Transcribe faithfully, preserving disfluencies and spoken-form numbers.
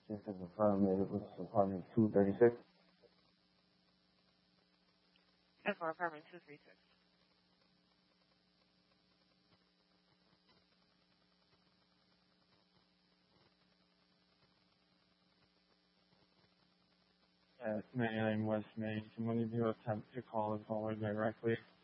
Just to confirm that it was apartment two thirty-six. And for apartment two thirty-six. At ninety-nine West Main, can one of you attempt to call the caller directly?